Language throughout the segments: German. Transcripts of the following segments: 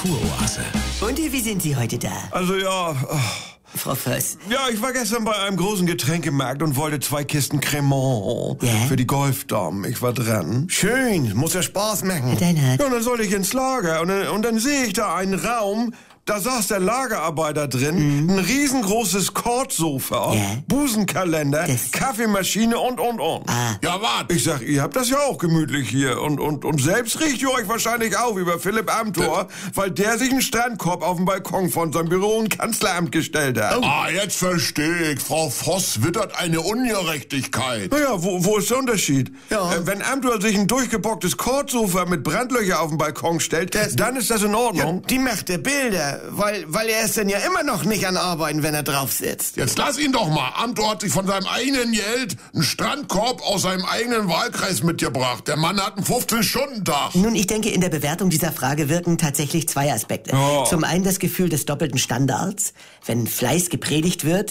Kuroase. Und wie sind Sie heute da, Also ja, Frau Voss? ja, ich war gestern bei einem großen Getränkemarkt und wollte 2 Kisten Cremant Ja? für die Golfdamen. Ich war dran. Schön, muss ja Spaß machen. Deinhard. Ja, und dann sollte ich ins Lager und dann sehe ich da einen Raum, da saß der Lagerarbeiter drin, ein riesengroßes Kordsofa, Ja. Busenkalender, Das- Kaffeemaschine und. Ah. Ja, wart. Ich sag, ihr habt das ja auch gemütlich hier und selbst riecht ihr euch wahrscheinlich auf über Philipp Amthor, weil der sich einen Strandkorb auf den Balkon von seinem Büro im Kanzleramt gestellt hat. Ah, jetzt verstehe ich. Frau Voss wittert eine Ungerechtigkeit. Naja, wo ist der Unterschied? Ja. Wenn Amthor sich ein durchgebocktes Kordsofa mit Brandlöcher auf den Balkon stellt, dann ist das in Ordnung. Die macht der Bilder, weil er ist dann ja immer noch nicht an Arbeiten, wenn er drauf sitzt. Jetzt lass ihn doch mal. Amthor hat sich von seinem eigenen Geld einen Strandkorb aus seinem eigenen Wahlkreis mitgebracht. Der Mann hat einen 15-Stunden-Tag. Nun, ich denke, in der Bewertung dieser Frage wirken tatsächlich 2 Aspekte. Oh. Zum einen das Gefühl des doppelten Standards, wenn Fleiß gepredigt wird,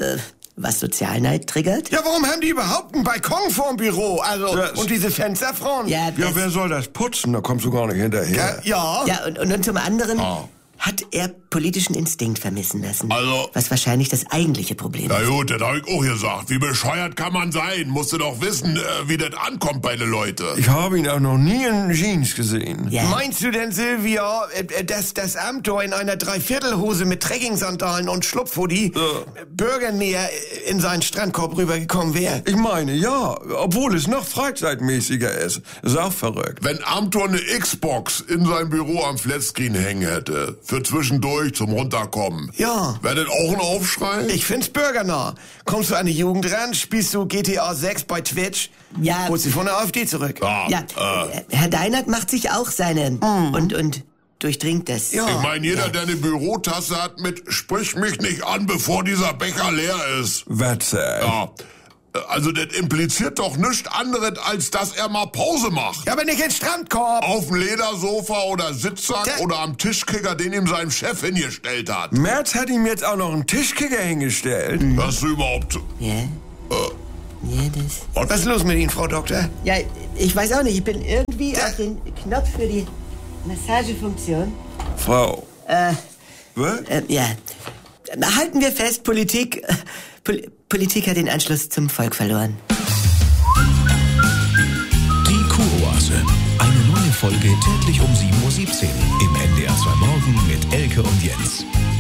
was Sozialneid triggert. Ja, warum haben die überhaupt einen Balkon vorm Büro? Also, Das- und diese Fensterfront? Ja, Ja, das- wer soll das putzen? Da kommst du gar nicht hinterher. Ja. ja und zum anderen hat er politischen Instinkt vermissen lassen. Also- was wahrscheinlich das eigentliche Problem Na ist. gut, das hab ich auch gesagt. Wie bescheuert kann man sein? Musst du doch wissen, wie das ankommt bei den Leuten. Ich habe ihn auch noch nie in Jeans gesehen. Ja. Meinst du denn, Silvia, dass das Amthor in einer Dreiviertelhose mit Trekkingsandalen und Schlupfhoodie bürgernäher in seinen Strandkorb rübergekommen wäre? Ich meine, ja, obwohl es noch freizeitmäßiger ist. Ist auch verrückt. Wenn Amthor eine Xbox in seinem Büro am Flatscreen hängen hätte, für zwischendurch zum Runterkommen, Ja. wäre das auch ein Aufschrei? Ich find's bürgernah. Kommst du an die Jugend ran, spielst du GTA 6 bei Twitch, Ja. holst sie von der AfD zurück. Ja, Herr Deinert macht sich auch seine und durchdringt das. Ja. Ich meine, jeder, der eine Bürotasse hat mit "Sprich mich nicht an, bevor dieser Becher leer ist." Wetze. Ja. Also, das impliziert doch nichts anderes, als dass er mal Pause macht. Ja, aber nicht ins Strandkorb. Auf dem Ledersofa oder Sitzsack Da- oder am Tischkicker, den ihm sein Chef hingestellt hat. Merz hat ihm jetzt auch noch einen Tischkicker hingestellt. Hast du überhaupt... Ja. Ja, das. Was ist los mit Ihnen, Frau Doktor? Ja, ich weiß auch nicht. Ich bin irgendwie auf den Knopf für die Massagefunktion. Frau. Was? Ja. Halten wir fest, Politik hat den Anschluss zum Volk verloren. Die Kuroase. Eine neue Folge täglich um 7:17 Uhr im NDR 2 Morgen mit Elke und Jens.